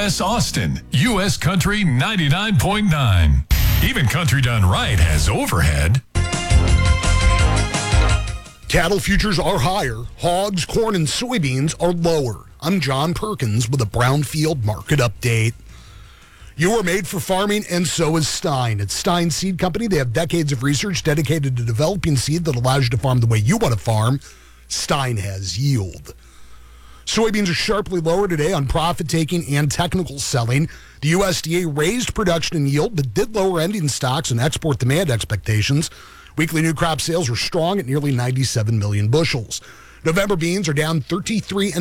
KMOS Austin, U.S. Country 99.9. Even country done right has overhead. Cattle futures are higher. Hogs, corn, and soybeans are lower. I'm John Perkins with a Brownfield market update. You are made for farming, and so is Stein. At Stein Seed Company, they have decades of research dedicated to developing seed that allows you to farm the way you want to farm. Stein has yield. Soybeans are sharply lower today on profit-taking and technical selling. The USDA raised production and yield, but did lower ending stocks and export demand expectations. Weekly new crop sales were strong at nearly 97 million bushels. November beans are down 33